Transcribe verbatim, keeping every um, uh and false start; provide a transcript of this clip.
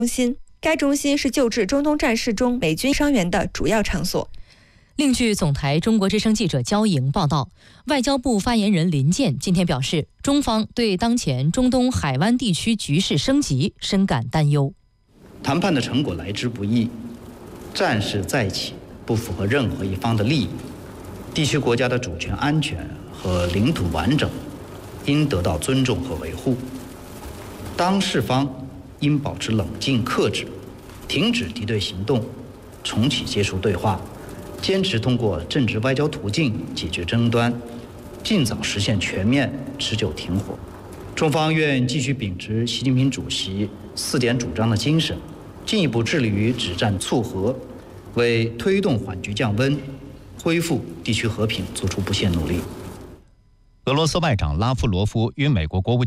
中心，该中心是救治中东战事中美军伤员的主要场所。 另据总台中国之声记者焦莹报道，外交部发言人林健今天表示，中方对当前中东海湾地区局势升级深感担忧。 谈判的成果来之不易，战事再起不符合任何一方的利益，地区国家的主权安全和领土完整应得到尊重和维护。当事方应保持冷静克制，停止敌对行动，重启接触对话，坚持通过政治外交途径解决争端，尽早实现全面持久停火。中方愿继续秉持习近平主席四点主张的精神，进一步致力于止战促和，为推动缓局降温、恢复地区和平做出不懈努力。 俄罗斯外长拉夫罗夫与美国国务